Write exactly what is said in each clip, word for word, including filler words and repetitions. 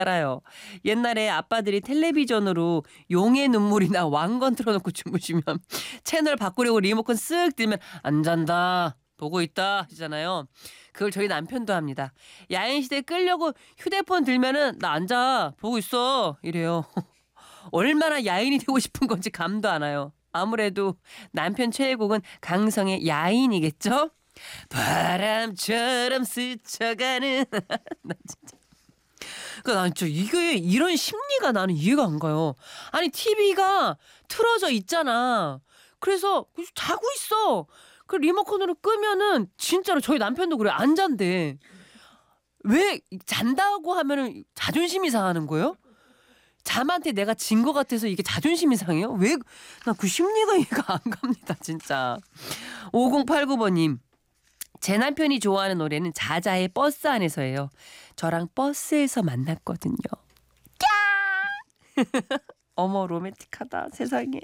알아요. 옛날에 아빠들이 텔레비전으로 용의 눈물이나 왕건 틀어놓고 주무시면 채널 바꾸려고 리모컨 쓱 들면 안 잔다. 보고 있다 하시잖아요. 그걸 저희 남편도 합니다. 야인 시대 끌려고 휴대폰 들면은 나 앉아 보고 있어 이래요. 얼마나 야인이 되고 싶은 건지 감도 안 와요. 아무래도 남편 최애곡은 강성의 야인이겠죠? 바람처럼 스쳐가는 나 진짜. 그러니까 난 진짜 이게 이런 심리가 나는 이해가 안 가요. 아니 티비가 틀어져 있잖아. 그래서 자고 있어. 그 리모컨으로 끄면은 진짜로 저희 남편도 그래 안 잔대. 왜 잔다고 하면은 자존심이 상하는 거예요? 잠한테 내가 진 것 같아서 이게 자존심이 상해요? 왜? 나 그 심리가 이해가 안 갑니다 진짜. 오공팔구 번님. 제 남편이 좋아하는 노래는 자자의 버스 안에서예요. 저랑 버스에서 만났거든요. 어머 로맨틱하다 세상에.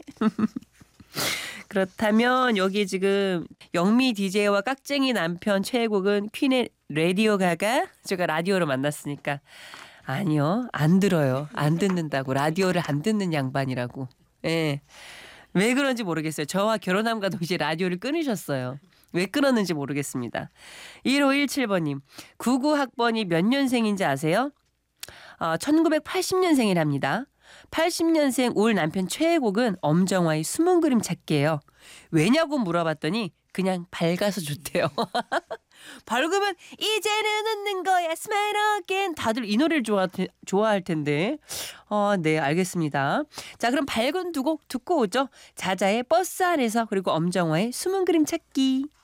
그렇다면 여기 지금 영미 디제이와 깍쟁이 남편 최애곡은 퀸의 라디오 가가. 제가 라디오로 만났으니까 아니요 안 들어요. 안 듣는다고. 라디오를 안 듣는 양반이라고. 예. 왜 그런지 모르겠어요. 저와 결혼함과 동시에 라디오를 끊으셨어요. 왜 끊었는지 모르겠습니다. 일오일칠 번님. 구십구 학번이 몇 년생인지 아세요? 어, 천구백팔십 년생이랍니다. 팔십 년생 울 남편 최애곡은 엄정화의 숨은 그림 찾기예요. 왜냐고 물어봤더니 그냥 밝아서 좋대요. 밝으면 이제는 웃는 거야 스마일 어게인. 다들 이 노래를 좋아, 좋아할 텐데. 어, 네 알겠습니다. 자 그럼 밝은 두 곡 듣고 오죠. 자자의 버스 안에서 그리고 엄정화의 숨은 그림 찾기.